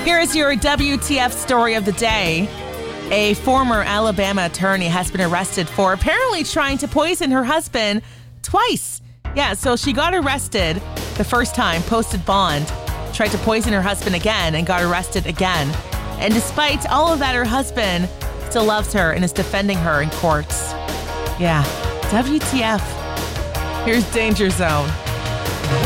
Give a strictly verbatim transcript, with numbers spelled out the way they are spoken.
Here's your W T F story of the day. A former Alabama attorney has been arrested for apparently trying to poison her husband twice. Yeah, so she got arrested the first time, posted bond, tried to poison her husband again, and got arrested again. And despite all of that, her husband still loves her and is defending her in courts. Yeah, W T F. Here's Danger Zone.